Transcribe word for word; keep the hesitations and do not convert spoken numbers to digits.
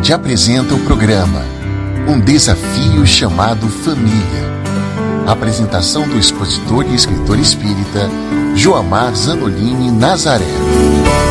Rede apresenta o programa Um Desafio Chamado Família. Apresentação do expositor e escritor espírita Joamar Zanolini Nazaré.